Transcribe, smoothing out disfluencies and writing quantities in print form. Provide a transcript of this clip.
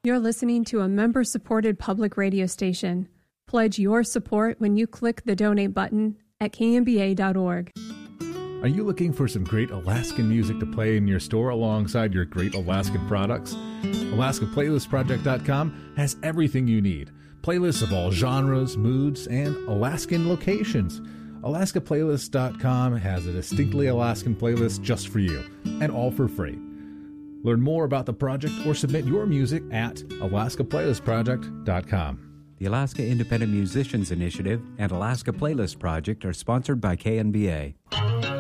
You're listening to a member-supported public radio station. Pledge your support when you click the donate button at knba.org. Are you looking for some great Alaskan music to play in your store alongside your great Alaskan products? AlaskaPlaylistProject.com has everything you need. Playlists of all genres, moods, and Alaskan locations. AlaskaPlaylist.com has a distinctly Alaskan playlist just for you, and all for free. Learn more about the project or submit your music at AlaskaPlaylistProject.com. The Alaska Independent Musicians Initiative and Alaska Playlist Project are sponsored by KNBA.